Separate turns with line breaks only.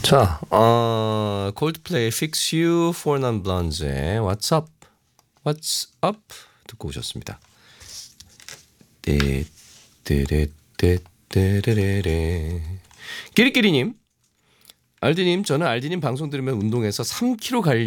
자, 콜드플레이 Fix You, Four Non Blonde의 What's Up, What's Up 듣고 오셨습니다. 떼떼떼떼떼레레. 끼리끼리님, 알디님, 저는 알디님 방송 들으면 운동해서 3kg 갈